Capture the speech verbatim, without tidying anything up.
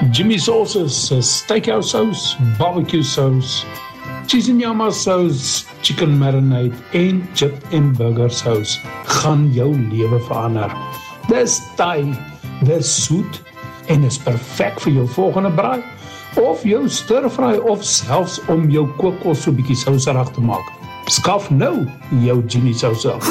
Jimmy Sauce's steakhouse sauce, barbecue sauce, cheese en nyama sauce, chicken marinade en chip en burger sauce gaan jou lewe verander. Dis Thai, dis soet en is perfek vir jou volgende braai of jou stir-fry of selfs om jou kookos so bietjie souserig te maak. Skaf nou jou Jimmy Sauce.